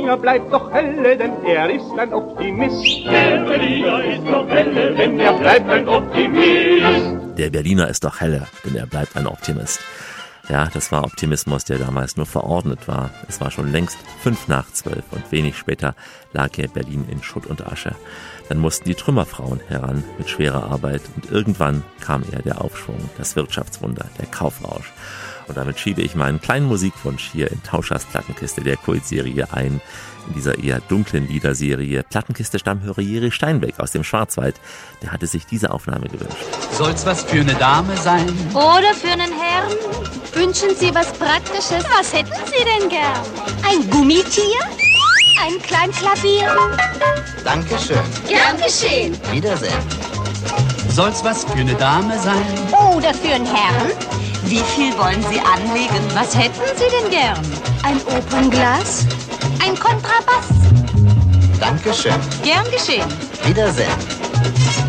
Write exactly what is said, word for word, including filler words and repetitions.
Berliner bleibt doch helle, denn er ist ein Optimist. Der Berliner ist doch helle, denn er bleibt ein Optimist. Der Berliner ist doch helle, denn er bleibt ein Optimist. Ja, das war Optimismus, der damals nur verordnet war. Es war schon längst fünf nach zwölf und wenig später lag hier Berlin in Schutt und Asche. Dann mussten die Trümmerfrauen heran mit schwerer Arbeit und irgendwann kam eher der Aufschwung, das Wirtschaftswunder, der Kaufrausch. Und damit schiebe ich meinen kleinen Musikwunsch hier in Tauschers Plattenkiste der Kultserie ein. In dieser eher dunklen Liederserie Plattenkiste-Stammhörer Jerry Steinbeck aus dem Schwarzwald. Der hatte sich diese Aufnahme gewünscht. Soll's was für eine Dame sein? Oder für einen Herrn? Wünschen Sie was Praktisches? Was hätten Sie denn gern? Ein Gummitier? Ein Kleinklavier? Dankeschön. Gern geschehen. Wiedersehen. Soll's was für eine Dame sein? Oder für einen Herrn? Wie viel wollen Sie anlegen? Was hätten Sie denn gern? Ein Opernglas? Ein Kontrabass? Dankeschön. Gern geschehen. Wiedersehen.